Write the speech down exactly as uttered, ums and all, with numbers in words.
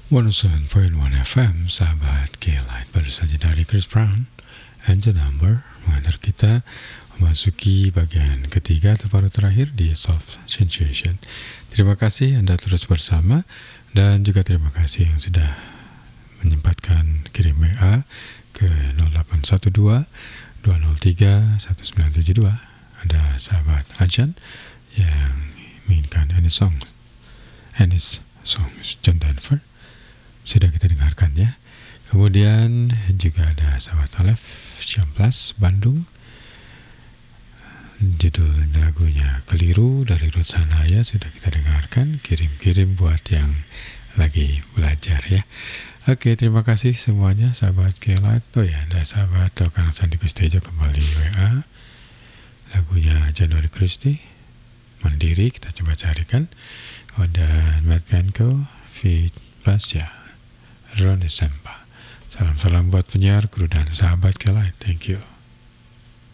seratus tujuh koma satu F M, sahabat K-Light, baru saja dari Chris Brown, Angel Number, mengantar kita memasuki bagian ketiga atau paruh terakhir di Soft Situation. Terima kasih Anda terus bersama, dan juga terima kasih yang sudah menyempatkan kirim W A ke nol delapan satu dua dua nol tiga satu sembilan tujuh dua. Ada sahabat Ajan yang menginginkan any song, any songs John Denver, sudah kita dengarkan ya. Kemudian juga ada sahabat Alef Ciamplas Bandung, judul lagunya Keliru dari Ruth Sanaya sudah kita dengarkan. Kirim-kirim buat yang lagi belajar ya. Oke, terima kasih semuanya sahabat K-Light. Oh ya, ada sahabat Tukang Sandi Kustejo kembali W A, lagunya Januari Christie Mandiri, kita coba carikan. Ada Matt Bianco Fit Plus ya, Ron Sempa. Salam-salam buat penyiar, kru dan sahabat K-Light. Thank you.